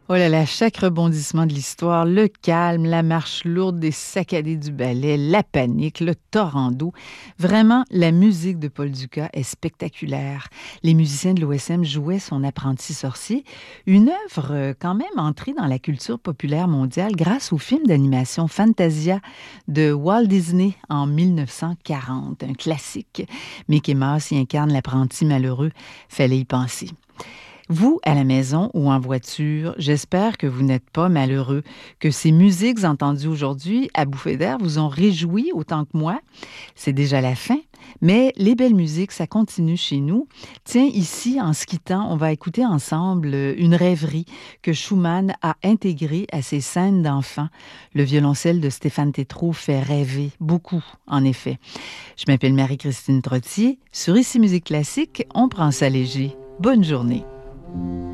Oh là là, chaque rebondissement de l'histoire, le calme, la marche lourde des saccadés du ballet, la panique, le torrent d'eau. Vraiment, la musique de Paul Dukas est spectaculaire. Les musiciens de l'OSM jouaient son apprenti sorcier, une œuvre quand même entrée dans la culture populaire mondiale grâce au film d'animation Fantasia de Walt Disney en 1940, un classique. Mickey Mouse y incarne l'apprenti malheureux, fallait y penser. Vous, à la maison ou en voiture, j'espère que vous n'êtes pas malheureux, que ces musiques entendues aujourd'hui à bouffée d'air vous ont réjoui autant que moi. C'est déjà la fin, mais les belles musiques, ça continue chez nous. Tiens, ici, en se quittant, on va écouter ensemble une rêverie que Schumann a intégrée à ses scènes d'enfants. Le violoncelle de Stéphane Tétrault fait rêver, beaucoup, en effet. Je m'appelle Marie-Christine Trottier. Sur Ici Musique Classique, on prend ça léger. Bonne journée.